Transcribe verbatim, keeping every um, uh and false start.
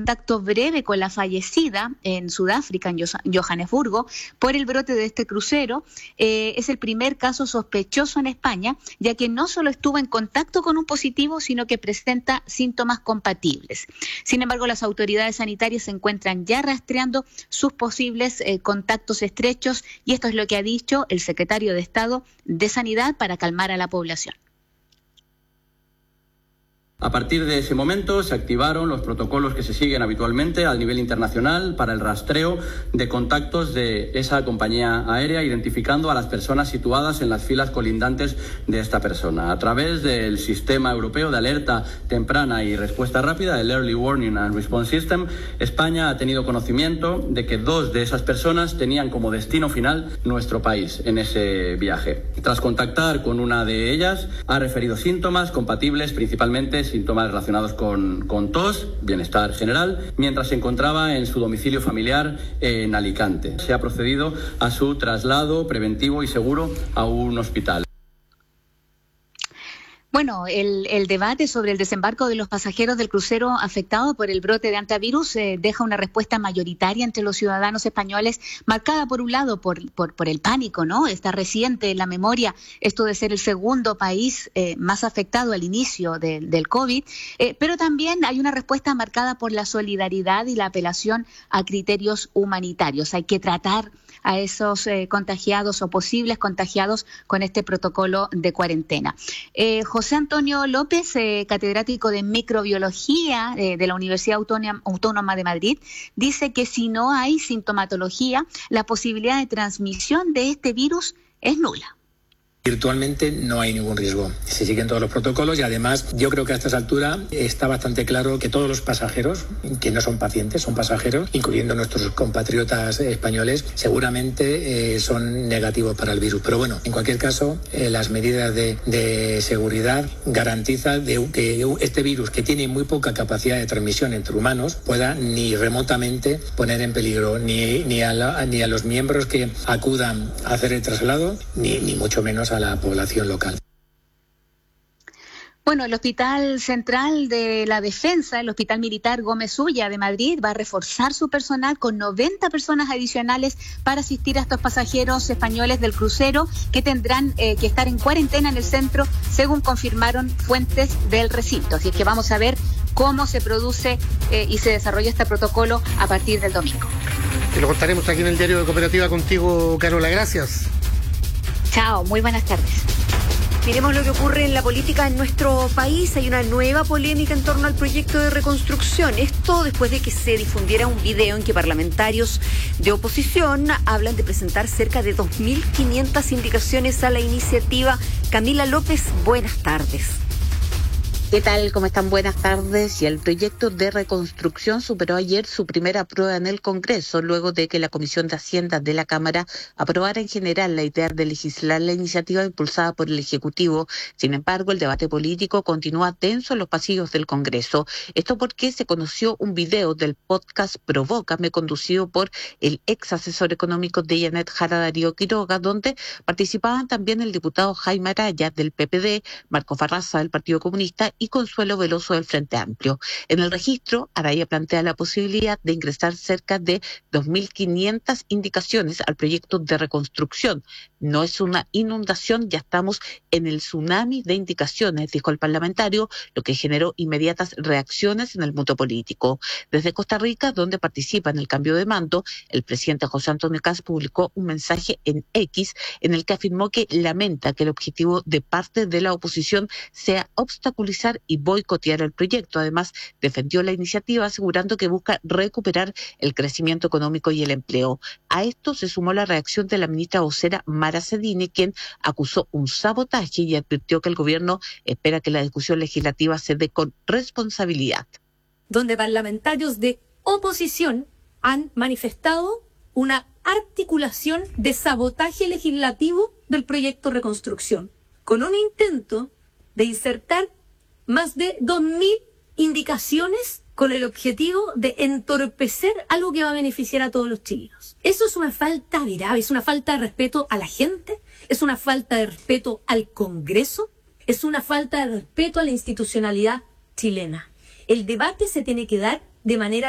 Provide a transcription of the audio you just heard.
contacto breve con la fallecida en Sudáfrica, en Johannesburgo, por el brote de este crucero. Eh, es el primer caso sospechoso en España, ya que no solo estuvo en contacto con un positivo, sino que presenta síntomas compatibles. Sin embargo, las autoridades sanitarias se encuentran ya rastreando sus posibles eh, contactos estrechos, y esto es lo que ha dicho el secretario de Estado de Sanidad para calmar a la población. A partir de ese momento se activaron los protocolos que se siguen habitualmente a nivel internacional para el rastreo de contactos de esa compañía aérea, identificando a las personas situadas en las filas colindantes de esta persona. A través del Sistema Europeo de Alerta Temprana y Respuesta Rápida, el Early Warning and Response System, España ha tenido conocimiento de que dos de esas personas tenían como destino final nuestro país en ese viaje. Tras contactar con una de ellas, ha referido síntomas compatibles, principalmente síntomas relacionados con, con tos, bienestar general, mientras se encontraba en su domicilio familiar en Alicante. Se ha procedido a su traslado preventivo y seguro a un hospital. Bueno, el, el debate sobre el desembarco de los pasajeros del crucero afectado por el brote de hantavirus eh, deja una respuesta mayoritaria entre los ciudadanos españoles, marcada por un lado por, por, por el pánico, ¿no? Está reciente en la memoria esto de ser el segundo país eh, más afectado al inicio de, del COVID, eh, pero también hay una respuesta marcada por la solidaridad y la apelación a criterios humanitarios. Hay que tratar a esos eh, contagiados o posibles contagiados con este protocolo de cuarentena. Eh, José Antonio López, eh, catedrático de microbiología eh, de la Universidad Autónoma, Autónoma de Madrid, dice que si no hay sintomatología, la posibilidad de transmisión de este virus es nula. Virtualmente no hay ningún riesgo. Se siguen todos los protocolos y además yo creo que a estas alturas está bastante claro que todos los pasajeros, que no son pacientes, son pasajeros, incluyendo nuestros compatriotas españoles, seguramente eh, son negativos para el virus. Pero bueno, en cualquier caso, eh, las medidas de, de seguridad garantizan de, que este virus, que tiene muy poca capacidad de transmisión entre humanos, pueda ni remotamente poner en peligro ni, ni, a, la, ni a los miembros que acudan a hacer el traslado, ni, ni mucho menos a la población local. Bueno, el Hospital Central de la Defensa, el Hospital Militar Gómez Ulla de Madrid, va a reforzar su personal con noventa personas adicionales para asistir a estos pasajeros españoles del crucero que tendrán eh, que estar en cuarentena en el centro, según confirmaron fuentes del recinto. Así que vamos a ver cómo se produce eh, y se desarrolla este protocolo a partir del domingo. Te lo contaremos aquí en el Diario de Cooperativa contigo, Carola. Gracias. Chao, muy buenas tardes. Miremos lo que ocurre en la política en nuestro país. Hay una nueva polémica en torno al proyecto de reconstrucción. Esto después de que se difundiera un video en que parlamentarios de oposición hablan de presentar cerca de dos mil quinientas indicaciones a la iniciativa. Camila López, buenas tardes. ¿Qué tal? ¿Cómo están? Buenas tardes. Y el proyecto de reconstrucción superó ayer su primera prueba en el Congreso, luego de que la Comisión de Hacienda de la Cámara aprobara en general la idea de legislar la iniciativa impulsada por el Ejecutivo. Sin embargo, el debate político continúa tenso en los pasillos del Congreso. Esto porque se conoció un video del podcast Provócame, conducido por el ex asesor económico de Janet Jara, Darío Quiroga, donde participaban también el diputado Jaime Araya del P P D, Marco Farraza del Partido Comunista y Consuelo Veloso del Frente Amplio. En el registro, Araya plantea la posibilidad de ingresar cerca de dos mil quinientas indicaciones al proyecto de reconstrucción. No es una inundación, ya estamos en el tsunami de indicaciones, dijo el parlamentario, lo que generó inmediatas reacciones en el mundo político. Desde Costa Rica, donde participa en el cambio de mando, el presidente José Antonio Kast publicó un mensaje en X en el que afirmó que lamenta que el objetivo de parte de la oposición sea obstaculizar y boicotear el proyecto. Además, defendió la iniciativa asegurando que busca recuperar el crecimiento económico y el empleo. A esto se sumó la reacción de la ministra vocera Mara Cedini, quien acusó un sabotaje y advirtió que el gobierno espera que la discusión legislativa se dé con responsabilidad. Donde parlamentarios de oposición han manifestado una articulación de sabotaje legislativo del proyecto Reconstrucción, con un intento de insertar más de dos mil indicaciones con el objetivo de entorpecer algo que va a beneficiar a todos los chilenos. Eso es una falta grave, es una falta de respeto a la gente, es una falta de respeto al Congreso, es una falta de respeto a la institucionalidad chilena. El debate se tiene que dar de manera